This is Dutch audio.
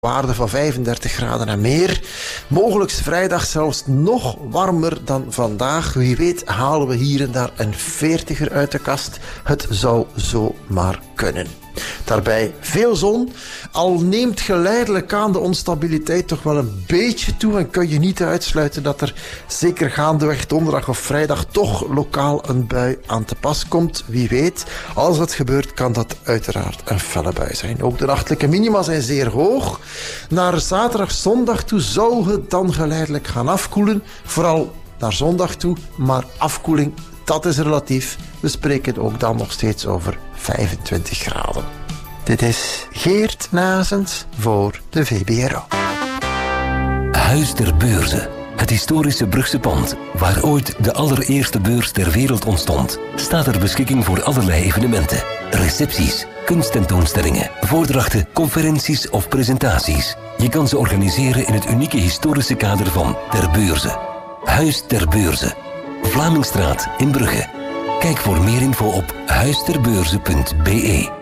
Waarde van 35 graden en meer. Mogelijk vrijdag zelfs nog warmer dan vandaag. Wie weet halen we hier en daar een 40er uit de kast. Het zou zo maar kunnen. Daarbij veel zon. Al neemt geleidelijk aan de onstabiliteit toch wel een beetje toe en kun je niet uitsluiten dat er zeker gaandeweg donderdag of vrijdag toch lokaal een bui aan te pas komt. Wie weet, als dat gebeurt kan dat uiteraard een felle bui zijn. Ook de nachtelijke minima zijn zeer hoog. Naar zaterdag, zondag toe zou het dan geleidelijk gaan afkoelen. Vooral naar zondag toe, maar afkoeling, dat is relatief. We spreken ook dan nog steeds over 25 graden. Dit is Geert Nazens voor de VBRO. Huis ter Beurze. Het historische Brugse pand, waar ooit de allereerste beurs ter wereld ontstond, staat ter beschikking voor allerlei evenementen, recepties, kunsttentoonstellingen, voordrachten, conferenties of presentaties. Je kan ze organiseren in het unieke historische kader van Ter Beurze. Huis ter Beurze. Vlamingstraat in Brugge. Kijk voor meer info op huisterbeurze.be.